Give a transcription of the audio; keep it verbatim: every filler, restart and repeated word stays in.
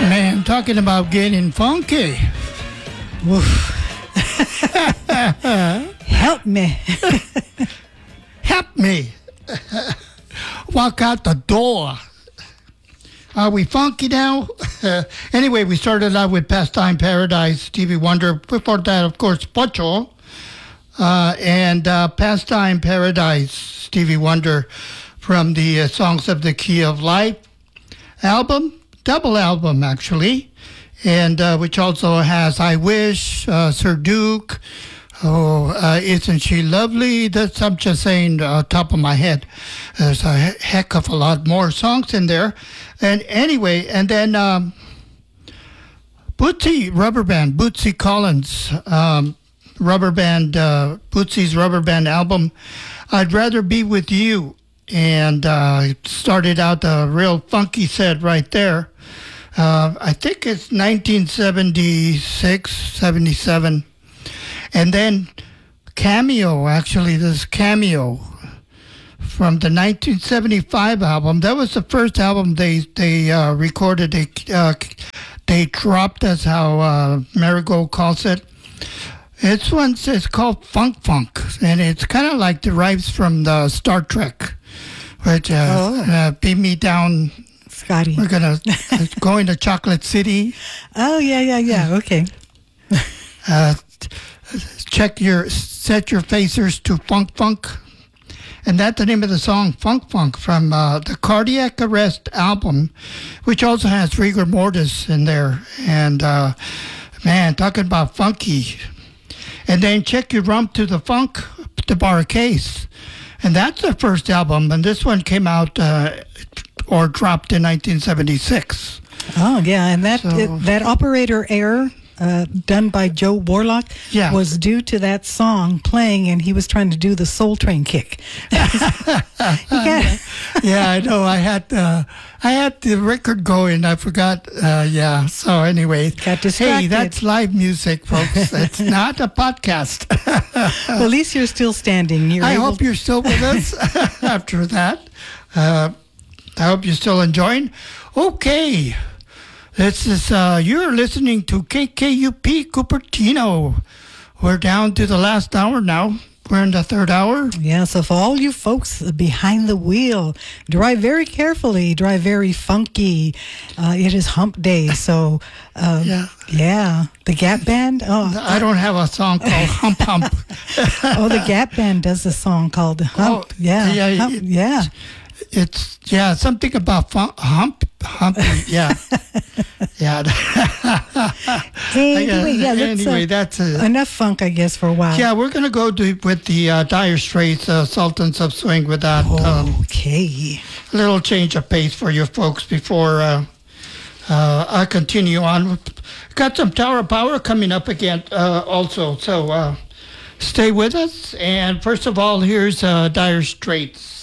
Man, talking about getting funky. Woof. Help me. Help me. Walk out the door. Are we funky now? Anyway, we started out with Pastime Paradise, Stevie Wonder. Before that, of course, Pocho. Uh, and uh, Pastime Paradise, Stevie Wonder, from the uh, Songs of the Key of Life album, double album actually, and uh, which also has I Wish, uh, Sir Duke, oh, uh, Isn't She Lovely? That's, I'm just saying uh, top of my head. There's a heck of a lot more songs in there. And anyway, and then um, Bootsy Rubber Band, Bootsy Collins, um, Rubber Band, uh, Bootsy's Rubber Band album, I'd Rather Be With You. And uh, it started out a real funky set right there. Uh, I think it's nineteen seventy-six, seventy-seven. And then Cameo, actually, this Cameo from the nineteen seventy-five album. That was the first album they they uh, recorded. They, uh, they dropped, that's how uh, Marigold calls it. This one is called Funk Funk, and it's kind of like derives from the Star Trek, which uh, oh. uh, beat me down. Scotty. We're going to go into Chocolate City. Oh, yeah, yeah, yeah. Okay. uh, check your, set your phasers to Funk Funk. And that's the name of the song, Funk Funk, from uh, the Cardiac Arrest album, which also has Rigor Mortis in there. And, uh, man, talking about funky. And then Check Your Rump to the Funk, the Bar Case. And that's the first album. And this one came out uh, or dropped in nineteen seventy-six. Oh, yeah. And that, So- it, that operator error uh, done by Joe Warlock Yeah. was due to that song playing, and he was trying to do the Soul Train kick. You got- Yeah, I know. I had uh, I had the record going. I forgot. Uh, yeah. So anyway, Got hey, distracted. that's live music, folks. It's not a podcast. Well, at least you're still standing. You're I able hope you're still with us after that. Uh, I hope you're still enjoying. Okay. This is, uh, you're listening to K K U P Cupertino. We're down to the last hour now. We're in the third hour. Yeah, so for all you folks behind the wheel, drive very carefully, drive very funky. Uh, it is hump day, so um, Yeah. yeah. The Gap Band. Oh, I don't have a song called Hump Hump. oh, the Gap Band does a song called Hump. Oh, yeah, yeah, hump, it- yeah. It's, yeah, something about fun, hump, hump, yeah. Yeah. Anyway, yeah, let's, anyway, uh, that's a, enough funk, I guess, for a while. yeah, we're going to go to, with the uh, Dire Straits, uh, Sultans of Swing, with that um, Okay. little change of pace for you folks before uh, uh, I continue on. Got some Tower Power coming up again uh, also, so uh, stay with us. And first of all, here's uh, Dire Straits.